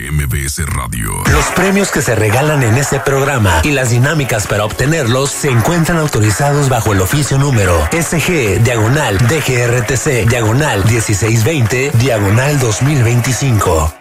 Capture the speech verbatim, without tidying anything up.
M B S Radio. Los premios que se regalan en este programa y las dinámicas para obtenerlos se encuentran autorizados bajo el oficio número S G, diagonal, D G R T C, diagonal dieciséis veinte, diagonal dos mil veinticinco.